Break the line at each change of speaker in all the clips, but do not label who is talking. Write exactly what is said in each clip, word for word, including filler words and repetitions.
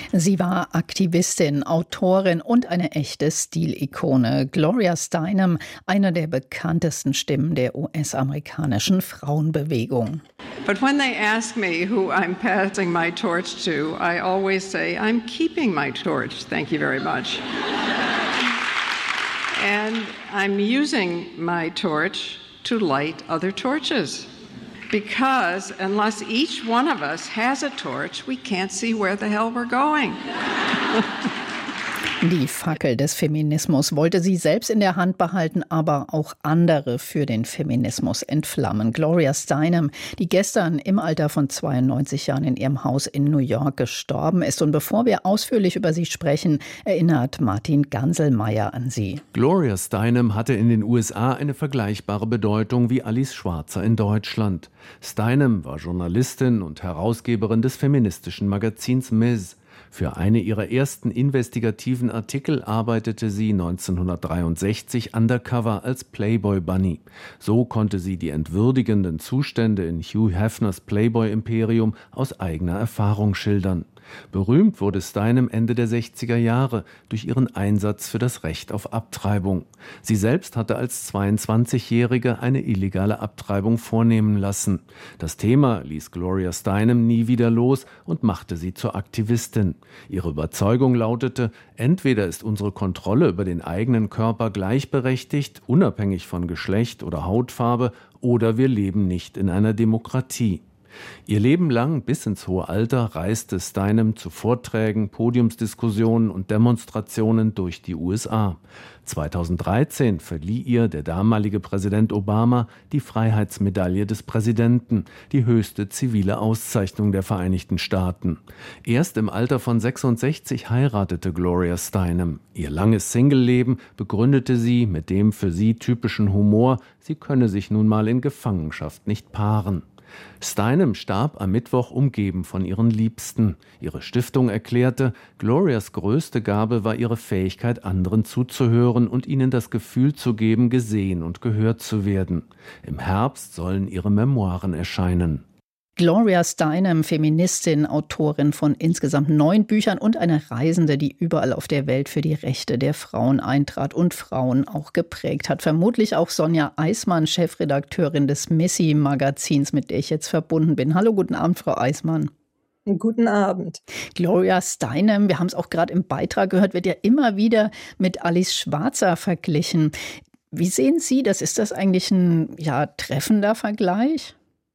Sie war Aktivistin, Autorin und eine echte Stilikone. Gloria Steinem, eine der bekanntesten Stimmen der U S-amerikanischen Frauenbewegung.
But when they ask me who I'm passing my torch to, I always say, I'm keeping my torch. Thank you very much. And I'm using my torch to light other torches. Because unless each one of us has a torch, we can't see where the hell we're going.
Die Fackel des Feminismus wollte sie selbst in der Hand behalten, aber auch andere für den Feminismus entflammen. Gloria Steinem, die gestern im Alter von zweiundneunzig Jahren in ihrem Haus in New York gestorben ist. Und bevor wir ausführlich über sie sprechen, erinnert Martin Ganselmeier an sie.
Gloria Steinem hatte in den U S A eine vergleichbare Bedeutung wie Alice Schwarzer in Deutschland. Steinem war Journalistin und Herausgeberin des feministischen Magazins Ms. Für eine ihrer ersten investigativen Artikel arbeitete sie neunzehnhundertdreiundsechzig undercover als Playboy Bunny. So konnte sie die entwürdigenden Zustände in Hugh Hefners Playboy-Imperium aus eigener Erfahrung schildern. Berühmt wurde Steinem Ende der sechziger Jahre durch ihren Einsatz für das Recht auf Abtreibung. Sie selbst hatte als zweiundzwanzigjährige eine illegale Abtreibung vornehmen lassen. Das Thema ließ Gloria Steinem nie wieder los und machte sie zur Aktivistin. Ihre Überzeugung lautete, entweder ist unsere Kontrolle über den eigenen Körper gleichberechtigt, unabhängig von Geschlecht oder Hautfarbe, oder wir leben nicht in einer Demokratie. Ihr Leben lang bis ins hohe Alter reiste Steinem zu Vorträgen, Podiumsdiskussionen und Demonstrationen durch die U S A. zweitausenddreizehn verlieh ihr der damalige Präsident Obama die Freiheitsmedaille des Präsidenten, die höchste zivile Auszeichnung der Vereinigten Staaten. Erst im Alter von sechsundsechzig heiratete Gloria Steinem. Ihr langes Singleleben begründete sie mit dem für sie typischen Humor, sie könne sich nun mal in Gefangenschaft nicht paaren. Steinem starb am Mittwoch umgeben von ihren Liebsten. Ihre Stiftung erklärte, Glorias größte Gabe war ihre Fähigkeit, anderen zuzuhören und ihnen das Gefühl zu geben, gesehen und gehört zu werden. Im Herbst sollen ihre Memoiren erscheinen.
Gloria Steinem, Feministin, Autorin von insgesamt neun Büchern und eine Reisende, die überall auf der Welt für die Rechte der Frauen eintrat und Frauen auch geprägt hat. Vermutlich auch Sonja Eismann, Chefredakteurin des Missy-Magazins, mit der ich jetzt verbunden bin. Hallo, guten Abend, Frau Eismann.
Guten Abend.
Gloria Steinem, wir haben es auch gerade im Beitrag gehört, wird ja immer wieder mit Alice Schwarzer verglichen. Wie sehen Sie das? Ist das eigentlich ein ja, treffender Vergleich?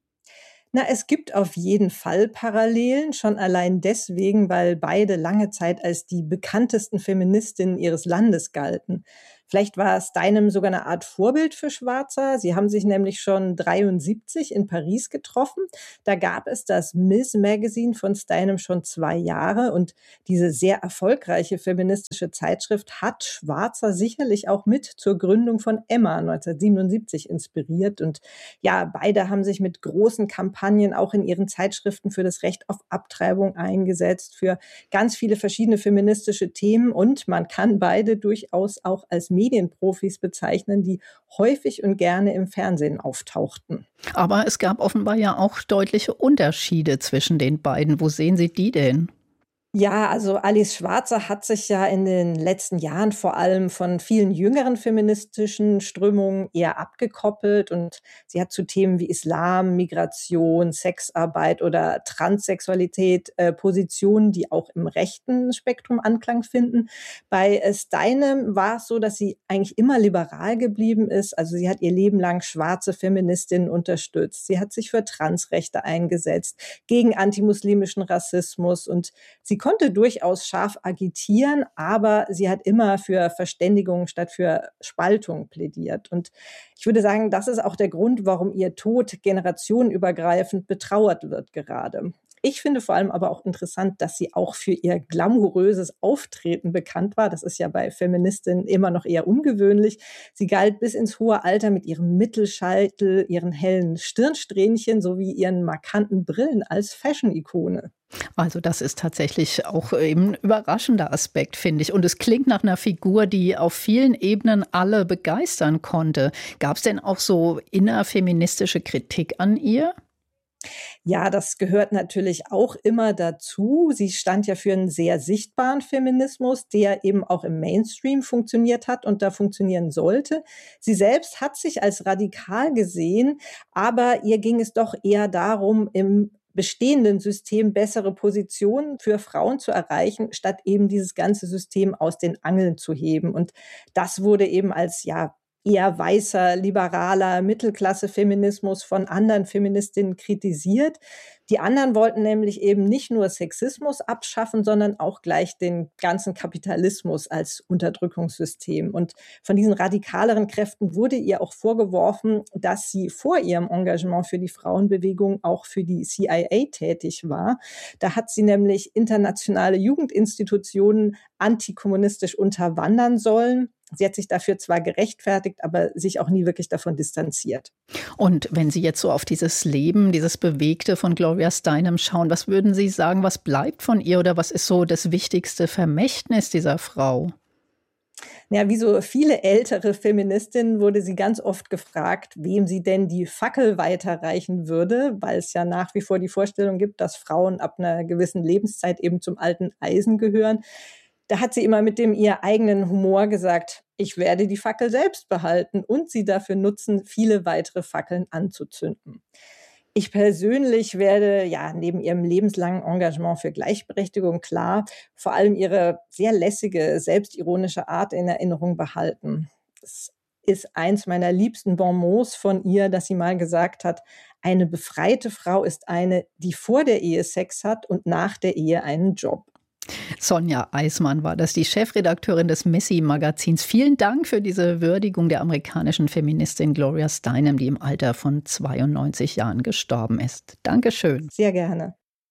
Na, es gibt auf jeden Fall Parallelen, schon allein deswegen, weil beide lange Zeit als die bekanntesten Feministinnen ihres Landes galten. Vielleicht war Steinem sogar eine Art Vorbild für Schwarzer. Sie haben sich nämlich schon dreiundsiebzig in Paris getroffen. Da gab es das Ms Magazine von Steinem schon zwei Jahre. Und diese sehr erfolgreiche feministische Zeitschrift hat Schwarzer sicherlich auch mit zur Gründung von Emma neunzehnhundertsiebenundsiebzig inspiriert. Und ja, beide haben sich mit großen Kampagnen auch in ihren Zeitschriften für das Recht auf Abtreibung eingesetzt, für ganz viele verschiedene feministische Themen. Und man kann beide durchaus auch als Medienprofis bezeichnen, die häufig und gerne im Fernsehen auftauchten.
Aber es gab offenbar ja auch deutliche Unterschiede zwischen den beiden. Wo sehen Sie die denn?
Ja, also Alice Schwarzer hat sich ja in den letzten Jahren vor allem von vielen jüngeren feministischen Strömungen eher abgekoppelt und sie hat zu Themen wie Islam, Migration, Sexarbeit oder Transsexualität äh, Positionen, die auch im rechten Spektrum Anklang finden. Bei äh, Steinem war es so, dass sie eigentlich immer liberal geblieben ist. Also sie hat ihr Leben lang schwarze Feministinnen unterstützt. Sie hat sich für Transrechte eingesetzt, gegen antimuslimischen Rassismus und sie konnte durchaus scharf agitieren, aber sie hat immer für Verständigung statt für Spaltung plädiert. Und ich würde sagen, das ist auch der Grund, warum ihr Tod generationenübergreifend betrauert wird gerade. Ich finde vor allem aber auch interessant, dass sie auch für ihr glamouröses Auftreten bekannt war. Das ist ja bei Feministinnen immer noch eher ungewöhnlich. Sie galt bis ins hohe Alter mit ihrem Mittelscheitel, ihren hellen Stirnsträhnchen sowie ihren markanten Brillen als Fashion-Ikone.
Also das ist tatsächlich auch eben ein überraschender Aspekt, finde ich. Und es klingt nach einer Figur, die auf vielen Ebenen alle begeistern konnte. Gab es denn auch so innerfeministische Kritik an ihr?
Ja, das gehört natürlich auch immer dazu. Sie stand ja für einen sehr sichtbaren Feminismus, der eben auch im Mainstream funktioniert hat und da funktionieren sollte. Sie selbst hat sich als radikal gesehen, aber ihr ging es doch eher darum, im bestehenden System bessere Positionen für Frauen zu erreichen, statt eben dieses ganze System aus den Angeln zu heben. Und das wurde eben als, ja, eher weißer, liberaler Mittelklasse-Feminismus von anderen Feministinnen kritisiert. Die anderen wollten nämlich eben nicht nur Sexismus abschaffen, sondern auch gleich den ganzen Kapitalismus als Unterdrückungssystem. Und von diesen radikaleren Kräften wurde ihr auch vorgeworfen, dass sie vor ihrem Engagement für die Frauenbewegung auch für die C I A tätig war. Da hat sie nämlich internationale Jugendinstitutionen antikommunistisch unterwandern sollen. Sie hat sich dafür zwar gerechtfertigt, aber sich auch nie wirklich davon distanziert.
Und wenn Sie jetzt so auf dieses Leben, dieses Bewegte von Gloria Steinem schauen, was würden Sie sagen, was bleibt von ihr oder was ist so das wichtigste Vermächtnis dieser Frau?
Ja, wie so viele ältere Feministinnen wurde sie ganz oft gefragt, wem sie denn die Fackel weiterreichen würde, weil es ja nach wie vor die Vorstellung gibt, dass Frauen ab einer gewissen Lebenszeit eben zum alten Eisen gehören. Da hat sie immer mit dem ihr eigenen Humor gesagt, ich werde die Fackel selbst behalten und sie dafür nutzen, viele weitere Fackeln anzuzünden. Ich persönlich werde ja neben ihrem lebenslangen Engagement für Gleichberechtigung klar vor allem ihre sehr lässige, selbstironische Art in Erinnerung behalten. Es ist eins meiner liebsten Bonmots von ihr, dass sie mal gesagt hat, eine befreite Frau ist eine, die vor der Ehe Sex hat und nach der Ehe einen Job.
Sonja Eismann war das, die Chefredakteurin des Missy-Magazins. Vielen Dank für diese Würdigung der amerikanischen Feministin Gloria Steinem, die im Alter von zweiundneunzig Jahren gestorben ist. Dankeschön.
Sehr gerne.